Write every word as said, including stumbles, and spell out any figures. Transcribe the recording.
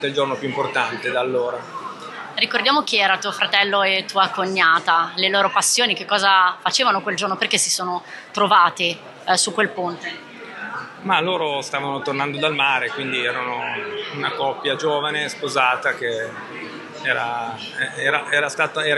il giorno più importante da allora. Ricordiamo chi era tuo fratello e tua cognata, le loro passioni, che cosa facevano quel giorno, perché si sono trovati eh, su quel ponte. Ma loro stavano tornando dal mare, quindi erano una coppia giovane, sposata, che era, era, era stata... Era